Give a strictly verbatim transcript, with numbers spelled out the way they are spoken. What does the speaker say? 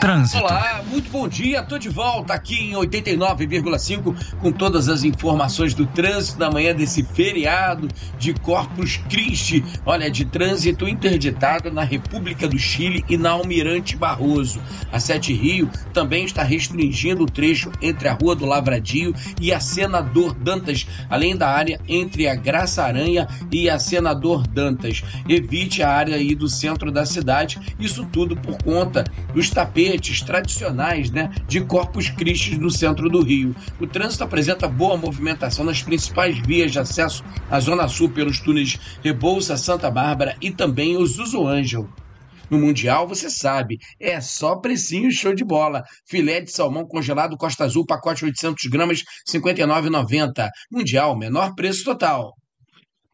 Trânsito. Olá, muito bom dia, tô de volta aqui em oitenta e nove vírgula cinco com todas as informações do trânsito da manhã desse feriado de Corpus Christi, olha, de trânsito interditado na República do Chile e na Almirante Barroso. A Sete Rio também está restringindo o trecho entre a Rua do Lavradio e a Senador Dantas, além da área entre a Graça Aranha e a Senador Dantas. Evite a área aí do centro da cidade, isso tudo por conta dos tapetes tradicionais, né, de Corpus Christi no centro do Rio. O trânsito apresenta boa movimentação nas principais vias de acesso à Zona Sul pelos túneis Rebouça, Santa Bárbara e também o Zuzu Ângelo. No Mundial, você sabe, é só precinho show de bola. Filé de salmão congelado Costa Azul, pacote oitocentos gramas, cinquenta e nove reais e noventa centavos. Mundial, menor preço total.